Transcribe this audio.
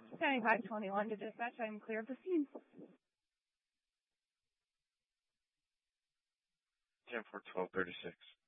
7521 to dispatch. I'm clear of the scene. 10-4-12-36.